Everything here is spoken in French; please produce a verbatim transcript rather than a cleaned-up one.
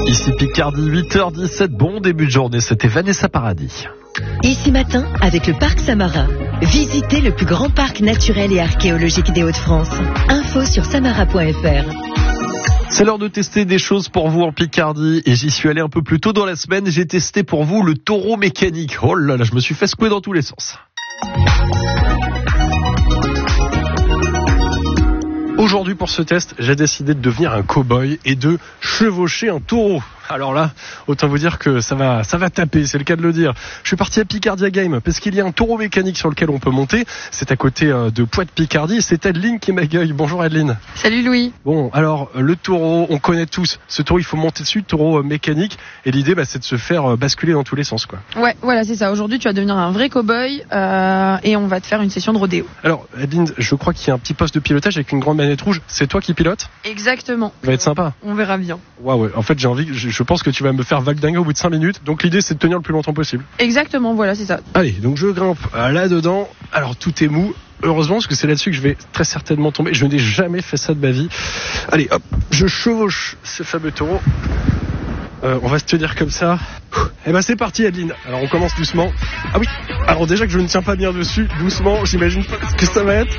Ici Picardie, huit heures dix-sept, bon début de journée, c'était Vanessa Paradis. Ici matin, avec le parc Samara. Visitez le plus grand parc naturel et archéologique des Hauts-de-France. Info sur samara point f r. C'est l'heure de tester des choses pour vous en Picardie et j'y suis allé un peu plus tôt dans la semaine. J'ai testé pour vous le taureau mécanique. Oh là là, je me suis fait secouer dans tous les sens. Aujourd'hui, pour ce test, j'ai décidé de devenir un cow-boy et de chevaucher un taureau. Alors là, autant vous dire que ça va, ça va taper, c'est le cas de le dire. Je suis parti à Picardia Game parce qu'il y a un taureau mécanique sur lequel on peut monter. C'est à côté de Poix-de-Picardie. C'est Adeline qui m'accueille. Bonjour Adeline. Salut Louis. Bon, alors le taureau, on connaît tous. Ce taureau, il faut monter dessus, taureau mécanique. Et l'idée, bah, c'est de se faire basculer dans tous les sens, quoi. Ouais, voilà, c'est ça. Aujourd'hui, tu vas devenir un vrai cow-boy euh, et on va te faire une session de rodéo. Alors Adeline, je crois qu'il y a un petit poste de pilotage avec une grande manette rouge. C'est toi qui pilotes ? Exactement. Ça va être sympa. On verra bien. Waouh, ouais. En fait, j'ai envie, je, je pense que tu vas me faire valdinguer au bout de cinq minutes. Donc l'idée, c'est de tenir le plus longtemps possible. Exactement, voilà, c'est ça. Allez, donc je grimpe là-dedans. Alors tout est mou. Heureusement, parce que c'est là-dessus que je vais très certainement tomber. Je n'ai jamais fait ça de ma vie. Allez, hop, je chevauche ce fameux taureau. Euh, on va se tenir comme ça. Et ben c'est parti Adeline. Alors on commence doucement. Ah oui, alors déjà que je ne tiens pas bien dessus, doucement, j'imagine pas ce que ça va être.